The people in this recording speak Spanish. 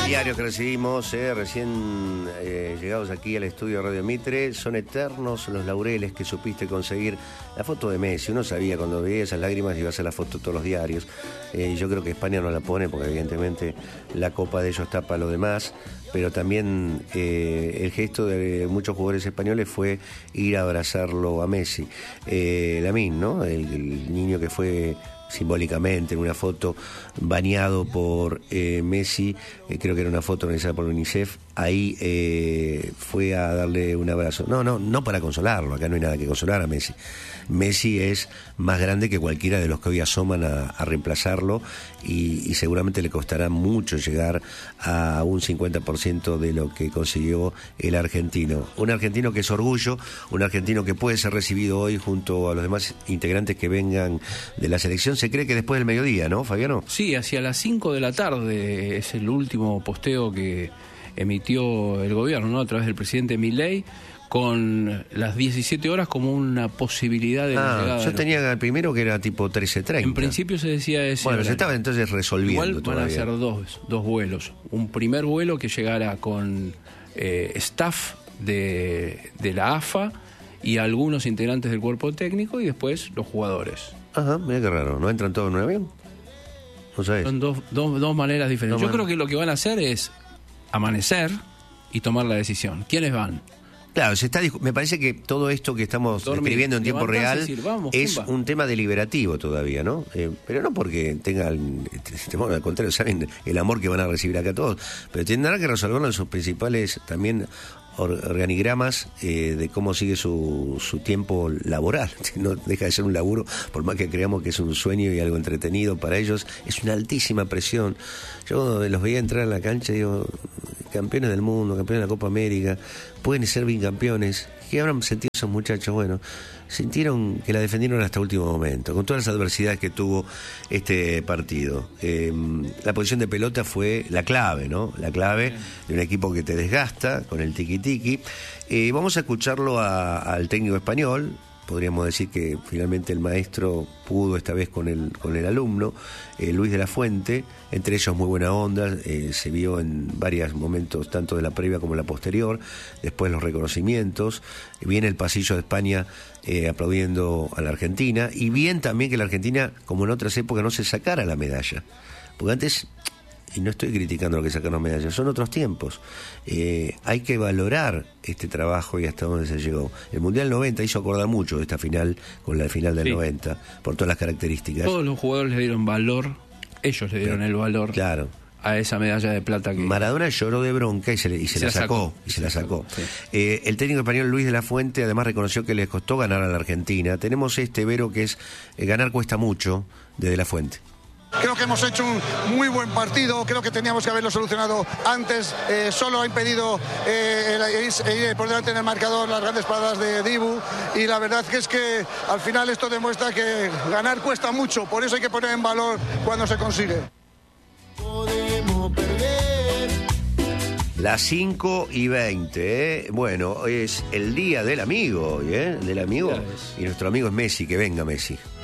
Diarios que recibimos, recién llegados aquí al estudio Radio Mitre, son eternos los laureles que supiste conseguir. La foto de Messi, uno sabía cuando veía esas lágrimas iba a hacer la foto todos los diarios. Yo creo que España no la pone porque evidentemente la copa de ellos tapa lo demás, pero también el gesto de muchos jugadores españoles fue ir a abrazarlo a Messi. Lamine, ¿no? El niño que fue simbólicamente en una foto bañado por Messi, creo que era una foto organizada por UNICEF, ahí fue a darle un abrazo. No para consolarlo, acá no hay nada que consolar a Messi. Messi es más grande que cualquiera de los que hoy asoman a reemplazarlo y seguramente le costará mucho llegar a un 50% de lo que consiguió el argentino. Un argentino que es orgullo, un argentino que puede ser recibido hoy junto a los demás integrantes que vengan de la selección. Se cree que después del mediodía, ¿no, Fabiano? Sí, hacia las 5 de la tarde es el último posteo que emitió el gobierno, ¿no? A través del presidente Milei, con las 17 horas como una posibilidad de llegada. Yo tenía el primero que era tipo 13:30. En principio se decía eso. Bueno, se estaba entonces resolviendo. Igual van a ser dos vuelos. Un primer vuelo que llegara con staff de la AFA y algunos integrantes del cuerpo técnico y después los jugadores. Ajá, mira qué raro. ¿No entran todos en un avión? ¿No sabes? Son dos maneras diferentes. Yo creo que lo que van a hacer es amanecer y tomar la decisión. ¿Quiénes van? Claro, me parece que todo esto que estamos escribiendo en tiempo real es un tema deliberativo todavía, ¿no? Pero no porque tengan, al contrario, saben el amor que van a recibir acá todos, pero tendrán que resolverlo en sus principales también organigramas de cómo sigue su tiempo laboral. No deja de ser un laburo, por más que creamos que es un sueño y algo entretenido para ellos, es una altísima presión. Yo los veía entrar en la cancha y digo, campeones del mundo, campeones de la Copa América, pueden ser bicampeones. ¿Qué habrán sentido esos muchachos? Bueno, sintieron que la defendieron hasta el último momento, con todas las adversidades que tuvo este partido. La posición de pelota fue la clave, ¿no? La clave de un equipo que te desgasta con el tiki-tiki. Vamos a escucharlo al técnico español. Podríamos decir que finalmente el maestro pudo esta vez con el alumno, Luis de la Fuente, entre ellos muy buena onda, se vio en varios momentos, tanto de la previa como la posterior, después los reconocimientos, bien el pasillo de España aplaudiendo a la Argentina, y bien también que la Argentina, como en otras épocas, no se sacara la medalla, porque antes... Y no estoy criticando lo que sacaron medallas, son otros tiempos. Hay que valorar este trabajo y hasta dónde se llegó. El Mundial 90 hizo acordar mucho de esta final con la final del 90, por todas las características. Todos los jugadores le dieron valor, ellos le dieron el valor a esa medalla de plata que... Maradona lloró de bronca y se la sacó. Sí. El técnico español Luis de la Fuente además reconoció que les costó ganar a la Argentina. Tenemos este vero que es ganar cuesta mucho de De la Fuente. Creo que hemos hecho un muy buen partido, creo que teníamos que haberlo solucionado antes, solo ha impedido ir por delante en el marcador las grandes paradas de Dibu, y la verdad que es que al final esto demuestra que ganar cuesta mucho, por eso hay que poner en valor cuando se consigue. Las 5:20, Bueno, es el día del amigo, del amigo, y nuestro amigo es Messi, que venga Messi.